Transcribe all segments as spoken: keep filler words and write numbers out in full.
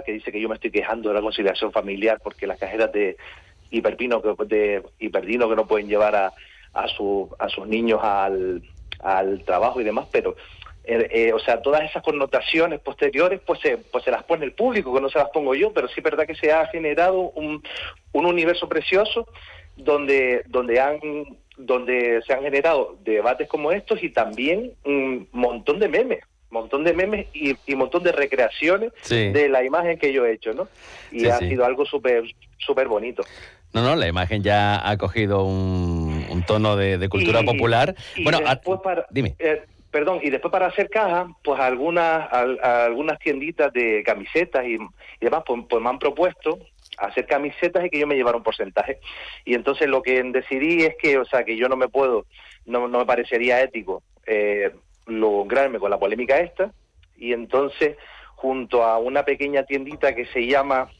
que dice que yo me estoy quejando de la conciliación familiar porque las cajeras de hiperpino, que, de hiperdino que no pueden llevar a, a, su, a sus niños al, al trabajo y demás, pero... Eh, eh, o sea, todas esas connotaciones posteriores pues se, pues se las pone el público, que no se las pongo yo, pero sí es verdad que se ha generado un, un universo precioso donde donde han donde se han generado debates como estos y también un montón de memes, montón de memes y, y montón de recreaciones sí. de la imagen que yo he hecho, ¿no? Y sí, ha sí. sido algo súper súper bonito. No, no, la imagen ya ha cogido un, un tono de, de cultura y, popular. Y bueno, después a, para, dime. Eh, Perdón, y después para hacer caja, pues algunas a, a algunas tienditas de camisetas y, y demás, pues, pues me han propuesto hacer camisetas y que yo me llevara un porcentaje. Y entonces lo que decidí es que, o sea, que yo no me puedo, no, no me parecería ético eh, lograrme con la polémica esta, y entonces junto a una pequeña tiendita que se llama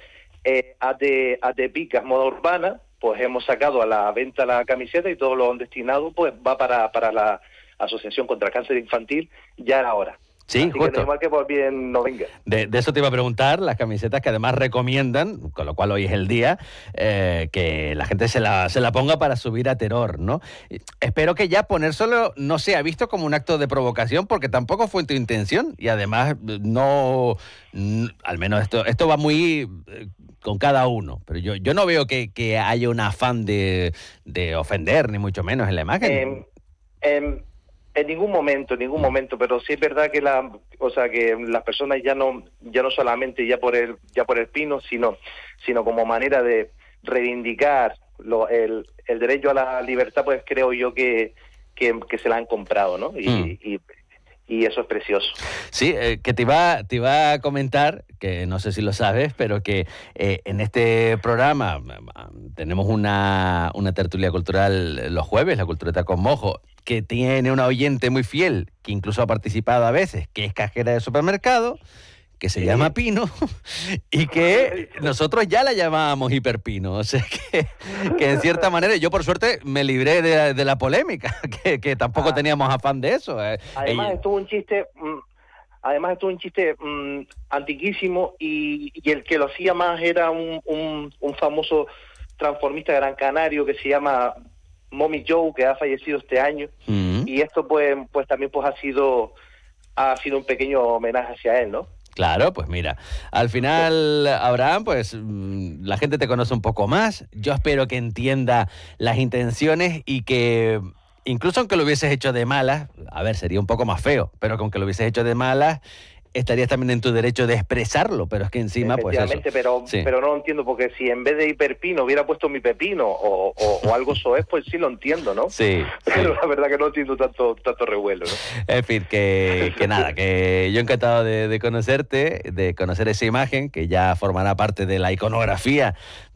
eh, A T Picas Moda Urbana, pues hemos sacado a la venta la camiseta y todo lo destinado pues va para, para la Asociación contra el Cáncer Infantil, ya era hora. Sí, Así justo. Que no igual que por bien no venga. De, de eso te iba a preguntar, las camisetas que además recomiendan, con lo cual hoy es el día, eh, que la gente se la, se la ponga para subir a Terror, ¿no? Espero que ya ponérselo no sea visto como un acto de provocación, porque tampoco fue tu intención, y además no, n- al menos esto, esto va muy eh, con cada uno, pero yo, yo no veo que, que haya un afán de, de ofender, ni mucho menos en la imagen. Eh, eh, En ningún momento, en ningún momento, pero sí es verdad que la, o sea, que las personas ya no, ya no solamente ya por el, ya por el pino, sino, sino como manera de reivindicar lo, el, el derecho a la libertad, pues creo yo que, que, que se la han comprado, ¿no? Y, mm. y, y eso es precioso. Sí, eh, que te iba, te iba a comentar, que no sé si lo sabes, pero que eh, en este programa tenemos una, una tertulia cultural los jueves, la Cultureta con Mojo, que tiene una oyente muy fiel, que incluso ha participado a veces, que es cajera de supermercado, que se sí. llama Pino, y que nosotros ya la llamábamos Hiperpino. O sea que, que en cierta manera, yo por suerte me libré de, de la polémica, que, que tampoco ah. teníamos afán de eso. Además, Ella... estuvo un chiste... Mmm... Además, esto es un chiste mmm, antiquísimo y, y el que lo hacía más era un, un, un famoso transformista gran canario que se llama Mommy Joe, que ha fallecido este año. Uh-huh. Y esto pues pues también pues ha sido ha sido un pequeño homenaje hacia él, ¿no? Claro, pues mira, al final, Abraham, pues la gente te conoce un poco más. Yo espero que entienda las intenciones y que... Incluso aunque lo hubieses hecho de malas, a ver, sería un poco más feo, pero que aunque lo hubieses hecho de malas, estarías también en tu derecho de expresarlo, pero es que encima, pues eso. Pero, sí. pero no lo entiendo, porque si en vez de hiperpino hubiera puesto mi pepino o, o, o algo soez, pues sí lo entiendo, ¿no? Sí. Pero sí. la verdad que no entiendo tanto tanto revuelo, ¿no? En fin, que, que nada, que yo encantado de, de conocerte, de conocer esa imagen, que ya formará parte de la iconografía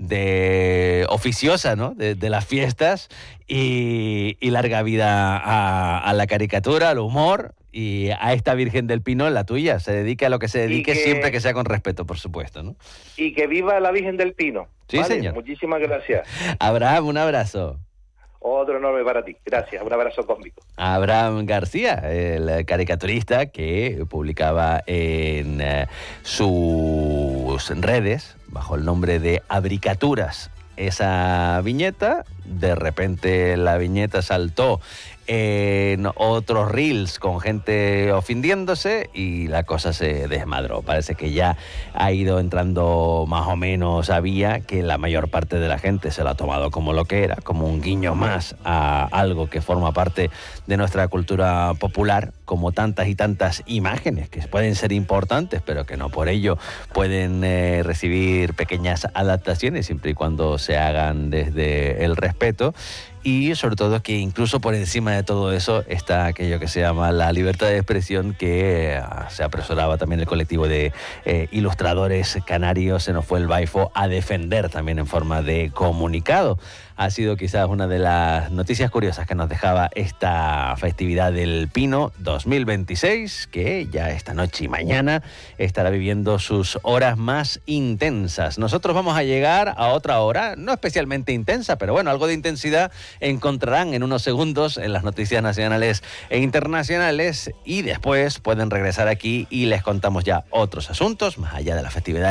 de oficiosa, ¿no? De, de las fiestas, y, y larga vida a, a la caricatura, al humor, y a esta Virgen del Pino, la tuya, se dedique a lo que se dedique, que, siempre que sea con respeto, por supuesto, ¿no? Y que viva la Virgen del Pino. Sí, ¿vale? señor. Muchísimas gracias. Abraham, un abrazo. Otro enorme para ti. Gracias, un abrazo cósmico. Abraham García, el caricaturista que publicaba en uh, sus redes, bajo el nombre de Abricaturas, esa viñeta. De repente la viñeta saltó en otros reels con gente ofendiéndose y la cosa se desmadró. Parece que ya ha ido entrando más o menos a vía, que la mayor parte de la gente se lo ha tomado como lo que era, como un guiño más a algo que forma parte de nuestra cultura popular, como tantas y tantas imágenes que pueden ser importantes, pero que no por ello pueden eh, recibir pequeñas adaptaciones, siempre y cuando se hagan desde el respeto. Y sobre todo que incluso por encima de todo eso está aquello que se llama la libertad de expresión, que eh, se apresuraba también el colectivo de eh, ilustradores canarios, se nos fue el Baifo, a defender también en forma de comunicado. Ha sido quizás una de las noticias curiosas que nos dejaba esta festividad del Pino dos mil veintiséis, que ya esta noche y mañana estará viviendo sus horas más intensas. Nosotros vamos a llegar a otra hora, no especialmente intensa, pero bueno, algo de intensidad encontrarán en unos segundos en las noticias nacionales e internacionales, y después pueden regresar aquí y les contamos ya otros asuntos más allá de la festividad